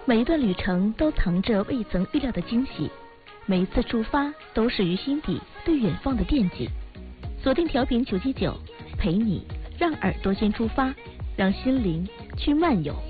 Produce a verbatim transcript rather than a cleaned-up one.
每一段旅程都藏着未曾预料的惊喜，每一次出发都始于心底对远方的惦记。锁定调频九七九，陪你让耳朵先出发，让心灵去漫游。